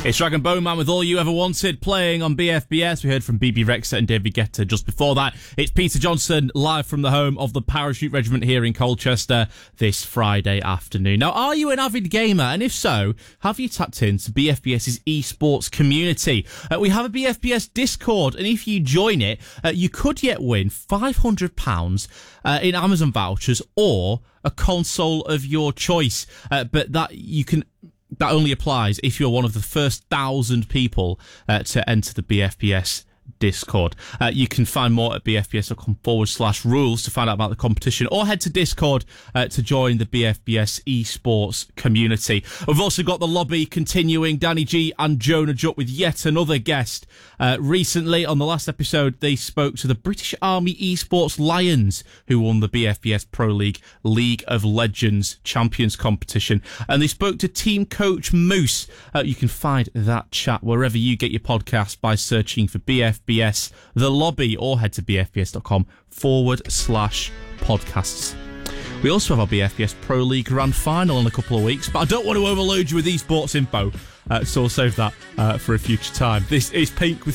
It's Dragon Bowman with All You Ever Wanted playing on BFBS. We heard from BB Rexha and David Guetta just before that. It's Peter Johnson live from the home of the Parachute Regiment here in Colchester this Friday afternoon. Now, are you an avid gamer? And if so, have you tapped into BFBS's esports community? We have a BFBS Discord, and if you join it, you could yet win £500 in Amazon vouchers or a console of your choice. But that only applies if you're one of the first 1,000 people to enter the BFBS Discord. You can find more at bfbs.com/rules to find out about the competition, or head to Discord to join the BFBS esports community. We've also got the lobby continuing. Danny G and Jonah Jutt with yet another guest. Recently, on the last episode, they spoke to the British Army Esports Lions, who won the BFBS Pro League of Legends Champions competition. And they spoke to team coach Moose. You can find that chat wherever you get your podcast by searching for BFBS The Lobby, or head to bfbs.com/podcasts. We also have our BFBS Pro League Grand Final in a couple of weeks, but I don't want to overload you with esports info, so we'll save that for a future time. This is Pink with